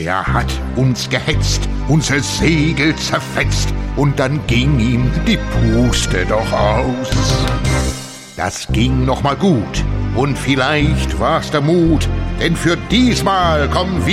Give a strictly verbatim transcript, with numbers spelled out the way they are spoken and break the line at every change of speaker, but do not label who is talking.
Der hat uns gehetzt, unser Segel zerfetzt, und dann ging ihm die Puste doch aus. Das ging noch mal gut, und vielleicht war's der Mut, denn für diesmal kommen wir